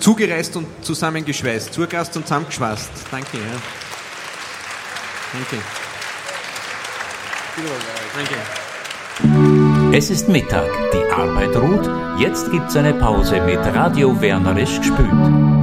zugereist und zusammengeschweißt. Zugast und zusammengeschweißt. Danke. Ja. Danke. Es ist Mittag, die Arbeit ruht. Jetzt gibt's eine Pause mit Radio Wernerisch gespült.